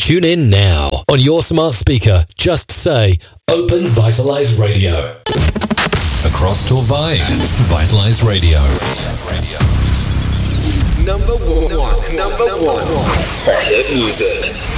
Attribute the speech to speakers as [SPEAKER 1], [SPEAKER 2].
[SPEAKER 1] Tune in now. On your smart speaker, just say Open Vitalize Radio. Across Torvay, Vitalize Radio.
[SPEAKER 2] Number one. For hit music.